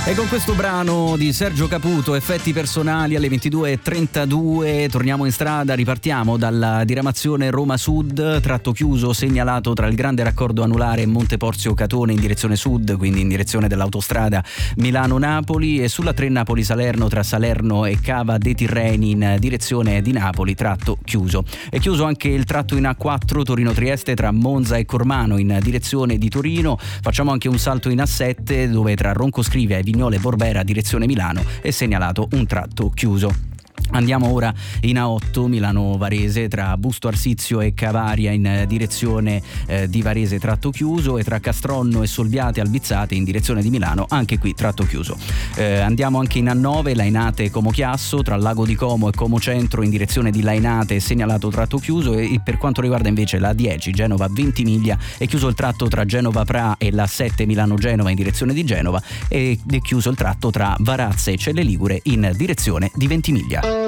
E con questo brano di Sergio Caputo, Effetti personali, alle 22:32 torniamo in strada, ripartiamo dalla diramazione Roma Sud, tratto chiuso segnalato tra il grande raccordo anulare e Monte Porzio Catone in direzione sud, quindi in direzione dell'autostrada Milano-Napoli, e sulla 3 Napoli-Salerno tra Salerno e Cava dei Tirreni in direzione di Napoli, tratto chiuso. È chiuso anche il tratto in A4 Torino-Trieste tra Monza e Cormano in direzione di Torino. Facciamo anche un salto in A7 dove tra Roncoscrivia e Vignole Borbera direzione Milano è segnalato un tratto chiuso. Andiamo ora in A8 Milano-Varese tra Busto Arsizio e Cavaria in direzione di Varese, tratto chiuso, e tra Castronno e Solviate Albizzate in direzione di Milano, anche qui tratto chiuso. Andiamo anche in A9 Lainate Como Chiasso tra Lago di Como e Como Centro in direzione di Lainate, segnalato tratto chiuso. E per quanto riguarda invece la 10 Genova Ventimiglia è chiuso il tratto tra Genova Pra e la 7 Milano-Genova in direzione di Genova, ed è chiuso il tratto tra Varazze e Celle Ligure in direzione di Ventimiglia.